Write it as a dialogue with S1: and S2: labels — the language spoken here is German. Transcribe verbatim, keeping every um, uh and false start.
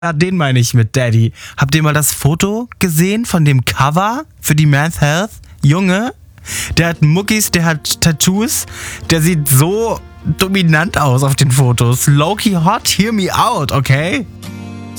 S1: Ja, den meine ich mit Daddy. Habt ihr mal das Foto gesehen von dem Cover für die Men's Health? Junge, der hat Muckis, der hat Tattoos, der sieht so dominant aus auf den Fotos. Low-key hot, hear me out, okay?